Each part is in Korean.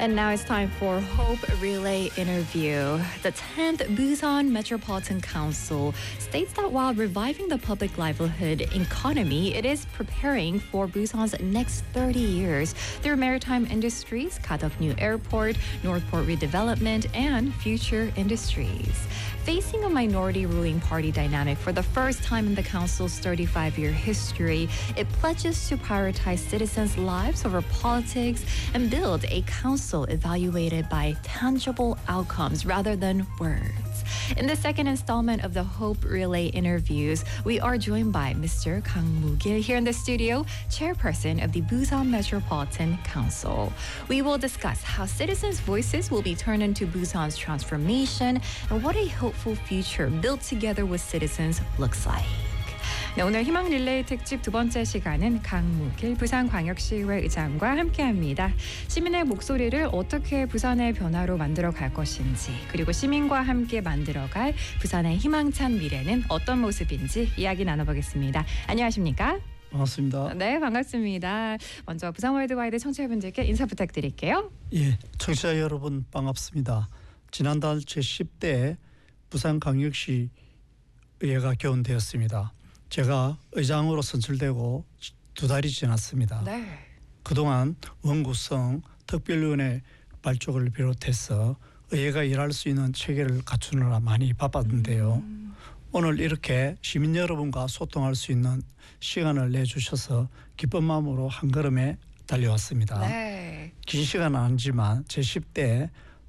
And now it's time for Hope Relay interview. The 10th Busan Metropolitan Council states that while reviving the public livelihood economy, it is preparing for Busan's next 30 years through maritime industries, Kadok New Airport, Northport redevelopment, and future industries. Facing a minority ruling party dynamic for the first time in the council's 35-year history, it pledges to prioritize citizens' lives over politics and build a council evaluated by tangible outcomes rather than words. In the second installment of the Hope Relay interviews, we are joined by Mr. Kang Moo-gil here in the studio, chairperson of the Busan Metropolitan Council. We will discuss how citizens' voices will be turned into Busan's transformation and what a hopeful future built together with citizens looks like. 네, 오늘 희망 릴레이 특집 두 번째 시간은 강무길 부산광역시의회 의장과 함께합니다. 시민의 목소리를 어떻게 부산의 변화로 만들어갈 것인지, 그리고 시민과 함께 만들어갈 부산의 희망찬 미래는 어떤 모습인지 이야기 나눠보겠습니다. 안녕하십니까? 반갑습니다. 네, 반갑습니다. 먼저 부산 월드와이드 청취자분들께 인사 부탁드릴게요. 예, 청취자 여러분 반갑습니다. 지난달 제10대 부산광역시 의회가 개원되었습니다. 제가 의장으로 선출되고 2달이 지났습니다. 네. 그동안 원구성 특별위원회 발족을 비롯해서 의회가 일할 수 있는 체계를 갖추느라 많이 바빴는데요. 오늘 이렇게 시민 여러분과 소통할 수 있는 시간을 내주셔서 기쁜 마음으로 한 걸음에 달려왔습니다. 네. 긴 시간은 아니지만 제10대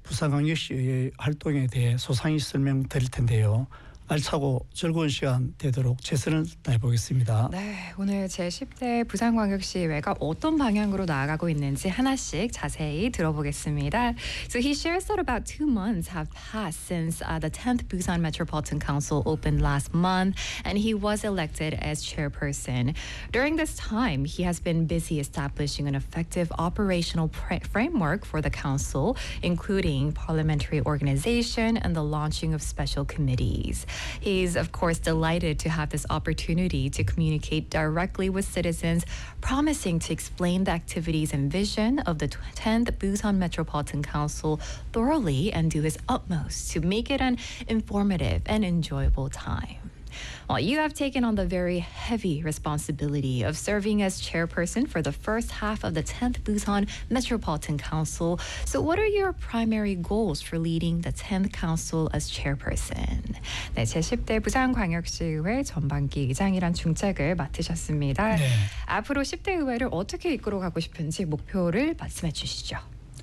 부산광역시의 활동에 대해 소상히 설명드릴 텐데요. 알차고 즐거운 시간 되도록 최선을 다해보겠습니다. 네, 오늘 제10대 부산광역시의회가 어떤 방향으로 나아가고 있는지 하나씩 자세히 들어보겠습니다. So he shares that about 2 months have passed since the 10th Busan Metropolitan Council opened last month and he was elected as chairperson. During this time, he has been busy establishing an effective operational framework for the council, including parliamentary organization and the launching of special committees. He's, of course, delighted to have this opportunity to communicate directly with citizens, promising to explain the activities and vision of the 10th Busan Metropolitan Council thoroughly and do his utmost to make it an informative and enjoyable time. Well, you have taken on the very heavy responsibility of serving as chairperson for the first half of the 10th Busan Metropolitan Council. So what are your primary goals for leading the 10th Council as chairperson? 네, 제10대 부산광역시의회 전반기 의장이란 중책을 맡으셨습니다. 네. 앞으로 10대 의회를 어떻게 이끌어가고 싶은지 목표를 말씀해 주시죠.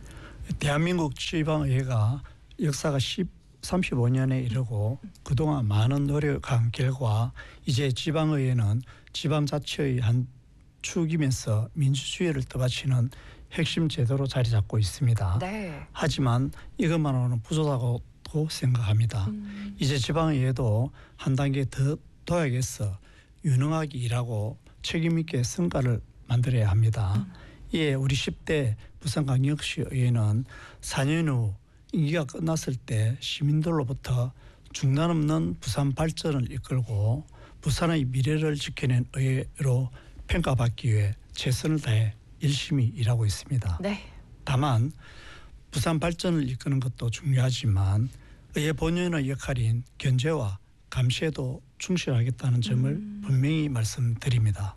대한민국 지방의회가 역사가 35년에 이르고 그동안 많은 노력한 결과 이제 지방의회는 지방자치의 한 축이면서 민주주의를 떠받치는 핵심 제도로 자리 잡고 있습니다. 네. 하지만 이것만으로는 부족하다고 생각합니다. 이제 지방의회도 한 단계 더 둬야겠어 유능하게 일하고 책임있게 성과를 만들어야 합니다. 이에 우리 10대 부산광역시의회는 4년 후 임기가 끝났을 때 시민들로부터 중단 없는 부산 발전을 이끌고 부산의 미래를 지켜낸 의회로 평가받기 위해 최선을 다해 열심히 일하고 있습니다. 네. 다만 부산 발전을 이끄는 것도 중요하지만 의회 본연의 역할인 견제와 감시에도 충실하겠다는 점을 분명히 말씀드립니다.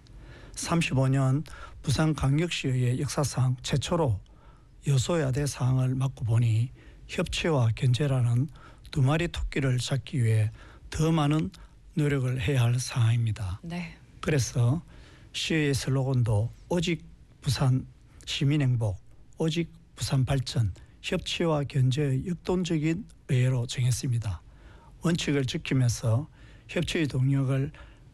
35년 부산광역시의회 역사상 최초로 여소야대 사항을 맡고 보니 협치와 견제라는 두 마리 토끼를 잡기 위해 더 많은 노력을 해야 할 상황입니다. 네. 그래서 시의회 슬로건도 오직 부산 시민행복, 오직 부산 발전, 협치와 견제의 역동적인 의회로 정했습니다. 원칙을 지키면서 협치의 동력을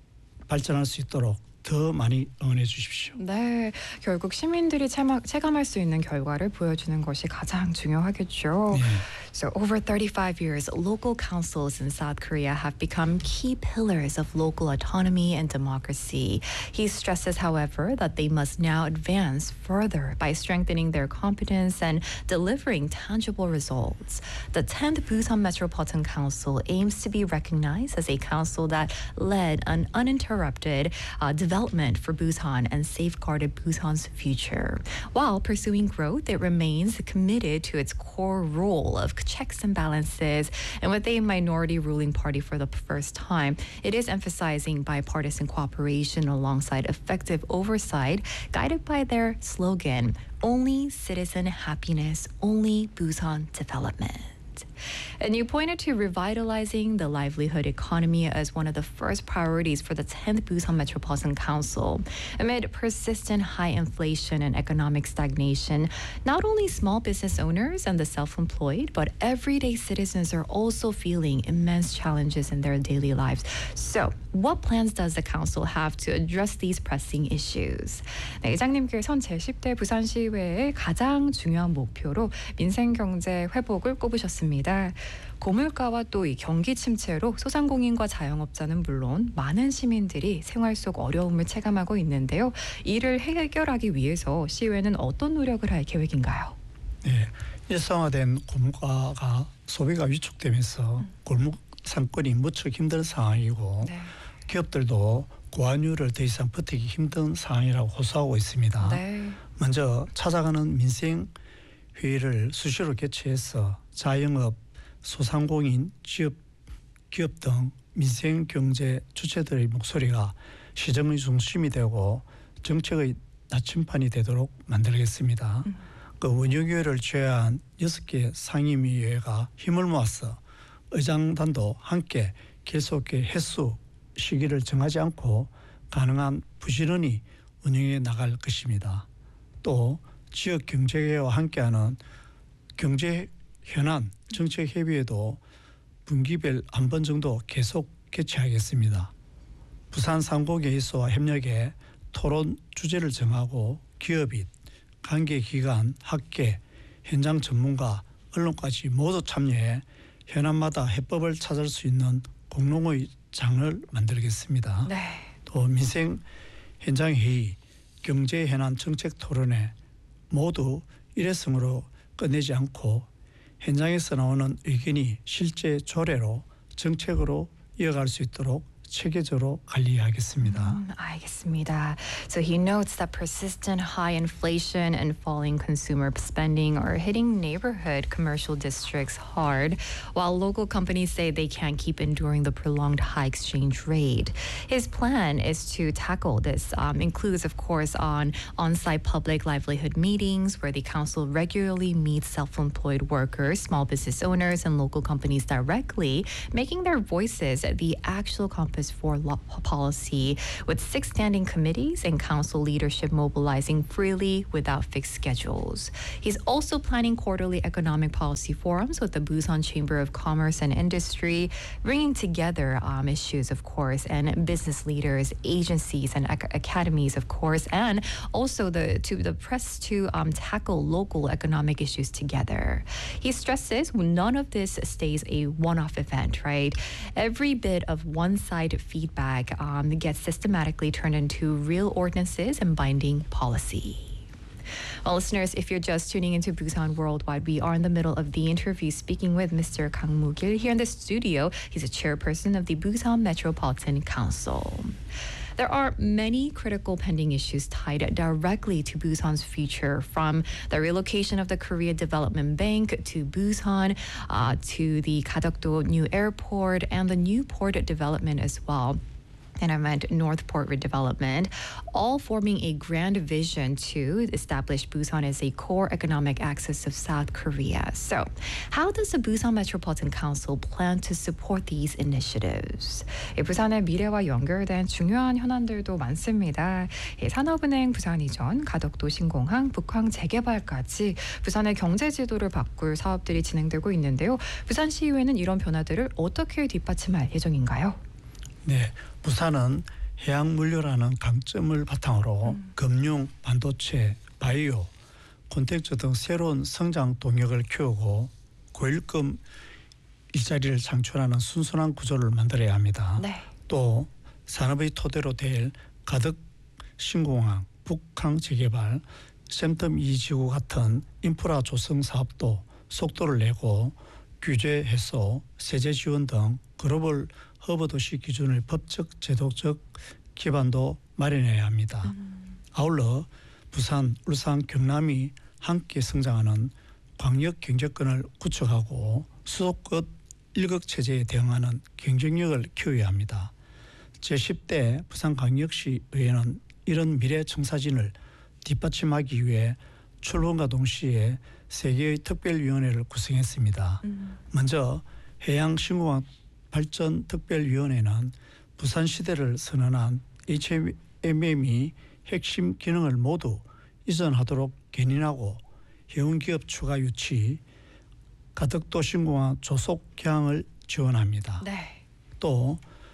발전할 수 있도록 더 많이 응원해 주십시오. 네, 결국 시민들이 체감할 수 있는 결과를 보여주는 것이 가장 중요하겠죠. 네. So over 35 years, local councils in South Korea have become key pillars of local autonomy and democracy. He stresses, however, that they must now advance further by strengthening their competence and delivering tangible results. The 10th Busan Metropolitan Council aims to be recognized as a council that led an uninterrupted development for Busan and safeguarded Busan's future. While pursuing growth, it remains committed to its core role of checks and balances. And with a minority ruling party for the first time, it is emphasizing bipartisan cooperation alongside effective oversight, guided by their slogan, "Only citizen happiness, only Busan development." And you pointed to revitalizing the livelihood economy as one of the first priorities for the 10th Busan Metropolitan Council. Amid persistent high inflation and economic stagnation, not only small business owners and the self-employed, but everyday citizens are also feeling immense challenges in their daily lives. So, what plans does the council have to address these pressing issues? 네, 이장님께서는 제10대 부산시의회의 가장 중요한 목표로 민생경제 회복을 꼽으셨습니다. 고물가와 또 이 경기 침체로 소상공인과 자영업자는 물론 많은 시민들이 생활 속 어려움을 체감하고 있는데요. 이를 해결하기 위해서 시의회는 어떤 노력을 할 계획인가요? 네, 일상화된 고물가가 소비가 위축되면서 골목 상권이 무척 힘든 상황이고 네. 기업들도 고환율을 더 이상 버티기 힘든 상황이라고 호소하고 있습니다. 네. 먼저 찾아가는 민생 회의를 수시로 개최해서 자영업, 소상공인, 기업 등 민생 경제 주체들의 목소리가 시정의 중심이 되고 정책의 나침판이 되도록 만들겠습니다. 그 원유교회를 제외한 6개 상임위회가 힘을 모아서 의장단도 함께 계속해 횟수 시기를 정하지 않고 가능한 부지런히 운영해 나갈 것입니다. 또 지역 경제계와 함께하는 경제 현안 정책 협의회도 분기별 한 번 정도 계속 개최하겠습니다. 부산 상고계의소와 협력해 토론 주제를 정하고 기업인, 관계기관, 학계, 현장 전문가, 언론까지 모두 참여해 현안마다 해법을 찾을 수 있는 공론의 장을 만들겠습니다. 네. 또 민생 현장 회의, 경제 현안 정책 토론회 모두 일회성으로 끝내지 않고 현장에서 나오는 의견이 실제 조례로 정책으로 이어갈 수 있도록 체계적으로 관리하겠습니다. 알겠습니다. So he notes that persistent high inflation and falling consumer spending are hitting neighborhood commercial districts hard, while local companies say they can't keep enduring the prolonged high exchange rate. His plan is to tackle this, includes, of course, on-site public livelihood meetings where the council regularly meets self-employed workers, small business owners, and local companies directly, making their voices the actual compass for policy, with 6 standing committees and council leadership mobilizing freely without fixed schedules. He's also planning quarterly economic policy forums with the Busan Chamber of Commerce and Industry, bringing together issues, of course, and business leaders, agencies, and academies, of course, and also the press to tackle local economic issues together. He stresses none of this stays a one-off event, right? Every bit of one-side feedback gets systematically turned into real ordinances and binding policy. Well, listeners, if you're just tuning into Busan Worldwide, we are in the middle of the interview speaking with Mr. Kang Moo-gil here in the studio. He's a chairperson of the Busan Metropolitan Council. There are many critical pending issues tied directly to Busan's future, from the relocation of the Korea Development Bank to Busan, to the Kadokdo new airport and the new port development as well. And I meant Northport redevelopment, all forming a grand vision to establish Busan as a core economic axis of South Korea. So, how does the Busan Metropolitan Council plan to support these initiatives? 부산의 미래와 연결된 중요한 현안들도 많습니다. 산업은행 부산 이전, 가덕도 신공항, 북항 재개발까지 부산의 경제 지도를 바꿀 사업들이 진행되고 있는데요. 부산시의회는 이런 변화들을 어떻게 뒷받침할 예정인가요? 네, 부산은 해양 물류라는 강점을 바탕으로 금융, 반도체, 바이오, 콘텐츠 등 새로운 성장 동력을 키우고 고일금 일자리를 창출하는 순순한 구조를 만들어야 합니다. 네. 또 산업의 토대로 될 가덕 신공항, 북항 재개발, 샘텀 2지구 같은 인프라 조성 사업도 속도를 내고 규제 해소, 세제 지원 등 글로벌 허브 도시 기준의 법적 제도적 기반도 마련해야 합니다. 아울러 부산, 울산, 경남이 함께 성장하는 광역 경제권을 구축하고 수도권 일극 체제에 대응하는 경쟁력을 키워야 합니다. 제10대 부산광역시 의회는 이런 미래 청사진을 뒷받침하기 위해 출범과 동시에 3개의 특별위원회를 구성했습니다. 먼저 해양신공항 발전특별위원회는 부산시대를 선언한 HMM이 핵심 기능을 모두 이전하도록 견인하고 해운기업 추가 유치, 가덕도 신공항 조속 개항을 지원합니다. 네. 또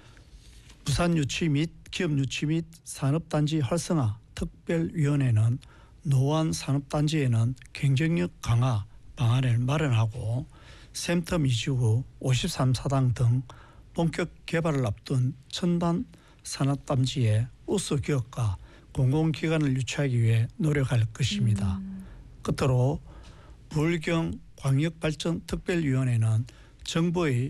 부산 유치 및 기업 유치 및 산업단지 활성화 특별위원회는 노원 산업단지에는 경쟁력 강화 방안을 마련하고 샘텀 2지구 53사당 등 본격 개발을 앞둔 첨단 산업단지에 우수 기업과 공공기관을 유치하기 위해 노력할 것입니다. 끝으로 부울경 광역발전특별위원회는 정부의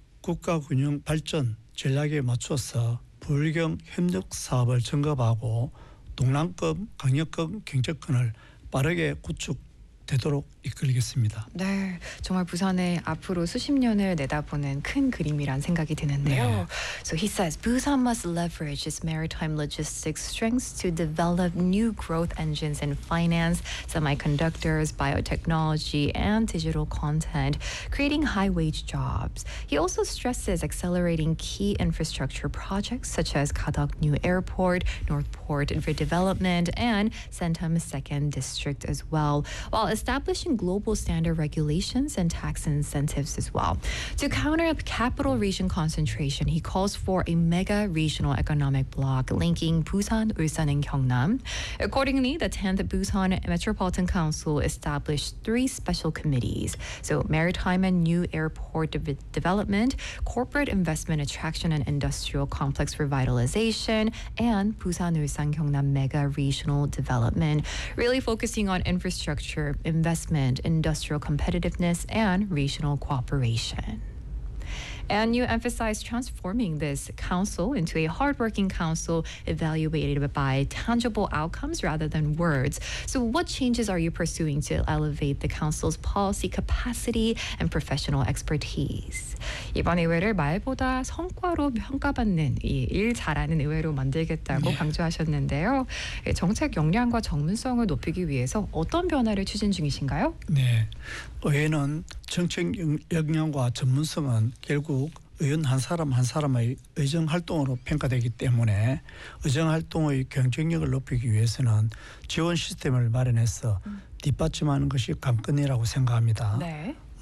국가균형 발전 전략에 맞춰서 부울경 협력사업을 점검하고 동남권 강역권 경제권을 빠르게 구축되도록 이끌겠습니다. 네, 정말 부산의 앞으로 수십 년을 내다보는 큰 그림이란 생각이 드는데요. 네. So he says Busan must leverage its maritime logistics strengths to develop new growth engines in finance, semiconductors, biotechnology, and digital content, creating high-wage jobs. He also stresses accelerating key infrastructure projects such as Kadok New Airport, Northport redevelopment, and Centum Second District as well, while establishing global standard regulations and tax incentives as well. To counter capital region concentration, he calls for a mega regional economic bloc linking Busan, Ulsan, and Gyeongnam. Accordingly, the 10th Busan Metropolitan Council established 3 special committees. So Maritime and New Airport Development, Corporate Investment Attraction and Industrial Complex Revitalization, and Busan, Ulsan, Gyeongnam Mega Regional Development, really focusing on infrastructure, investment, industrial competitiveness, and regional cooperation. And you emphasize transforming this council into a hardworking council evaluated by tangible outcomes rather than words. So what changes are you pursuing to elevate the council's policy capacity and professional expertise? 이번 의회를 말보다 성과로 평가받는 일 잘하는 의회로 만들겠다고 강조하셨는데요. 정책 역량과 전문성을 높이기 위해서 어떤 변화를 추진 중이신가요? 네, 의회는 정책 역량과 전문성은 결국 의원 한 사람 한 사람의 의정 활동으로 평가되기 때문에 의정 활동의 경쟁력을 높이기 위해서는 지원 시스템을 마련해서 뒷받침하는 것이 관건이라고 생각합니다. 네.